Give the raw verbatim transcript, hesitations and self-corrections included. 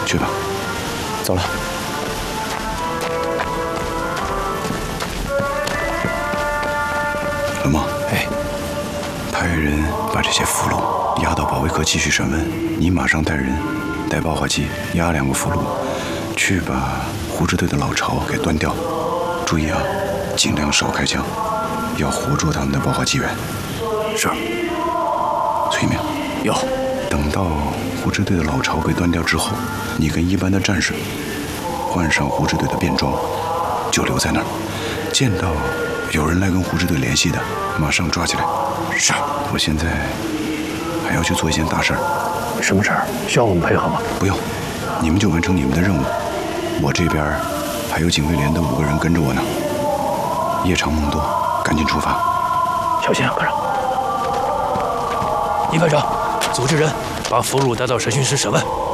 去吧，走了。龙梦， 哎， 派人把这些俘虏押到保卫科继续审问。你马上带人带爆化机押两个俘虏，去把胡支队的老巢给端掉。注意啊，尽量少开枪，要活捉他们的爆化机员。 是。 崔明， 有。 等到胡支队的老巢被端掉之后，你跟一般的战士换上胡支队的便装，就留在那儿。见到有人来跟胡支队联系的，马上抓起来。 是。 我现在还要去做一件大事儿。 什么事儿？需要我们配合吗？ 不用，你们就完成你们的任务。我这边还有警卫连的五个人跟着我呢。夜长梦多，赶紧出发。 小心啊，科长。一排长，组织人把俘虏带到审讯室审问。